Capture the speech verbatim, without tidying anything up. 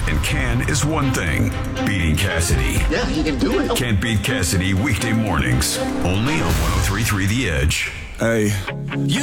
And can is one thing. Beating Cassidy. Yeah, he can do it. Can't beat Cassidy weekday mornings. Only on one oh three point three The Edge. Hey.